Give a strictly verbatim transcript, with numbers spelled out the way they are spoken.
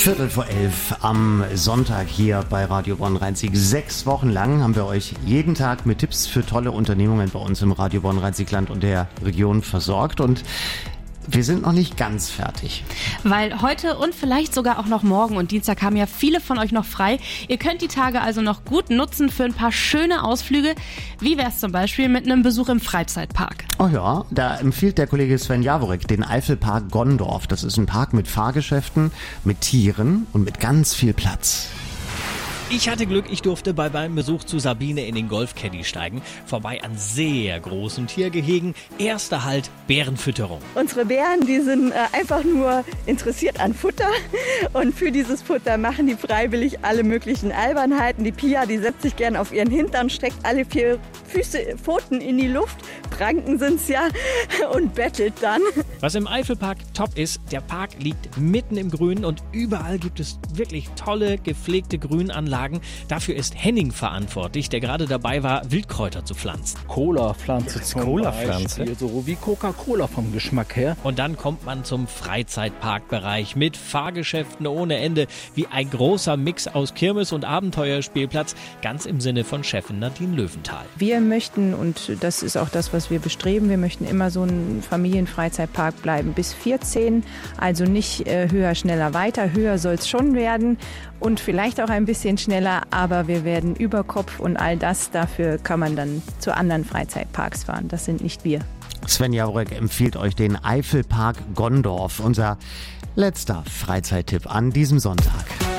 Viertel vor elf am Sonntag hier bei Radio Bonn-Rhein-Sieg. Sechs Wochen lang haben wir euch jeden Tag mit Tipps für tolle Unternehmungen bei uns im Radio Bonn-Rhein-Sieg-Land und der Region versorgt. Und wir sind noch nicht ganz fertig. Weil heute und vielleicht sogar auch noch morgen und Dienstag haben ja viele von euch noch frei. Ihr könnt die Tage also noch gut nutzen für ein paar schöne Ausflüge. Wie wär's zum Beispiel mit einem Besuch im Freizeitpark? Oh ja, da empfiehlt der Kollege Sven Jaworek den Eifelpark Gondorf. Das ist ein Park mit Fahrgeschäften, mit Tieren und mit ganz viel Platz. Ich hatte Glück, ich durfte bei meinem Besuch zu Sabine in den Golfcaddy steigen. Vorbei an sehr großen Tiergehegen. Erster Halt, Bärenfütterung. Unsere Bären, die sind äh, einfach nur interessiert an Futter. Und für dieses Futter machen die freiwillig alle möglichen Albernheiten. Die Pia, die setzt sich gern auf ihren Hintern, streckt alle vier Füße, Pfoten in die Luft. Pranken sind's ja. Und bettelt dann. Was im Eifelpark top ist, der Park liegt mitten im Grünen und überall gibt es wirklich tolle, gepflegte Grünanlagen. Dafür ist Henning verantwortlich, der gerade dabei war, Wildkräuter zu pflanzen. Cola-Pflanze zum Cola-Pflanze? Beispiel, so wie Coca-Cola vom Geschmack her. Und dann kommt man zum Freizeitparkbereich mit Fahrgeschäften ohne Ende, wie ein großer Mix aus Kirmes- und Abenteuerspielplatz, ganz im Sinne von Chefin Nadine Löwenthal. Wir möchten, und das ist auch das, was wir bestreben, wir möchten immer so ein Familienfreizeitpark bleiben bis vierzehn, also nicht äh, höher, schneller, weiter. Höher soll es schon werden und vielleicht auch ein bisschen schneller, aber wir werden über Kopf und all das, dafür kann man dann zu anderen Freizeitparks fahren. Das sind nicht wir. Sven Jaworek empfiehlt euch den Eifelpark Gondorf, unser letzter Freizeittipp an diesem Sonntag.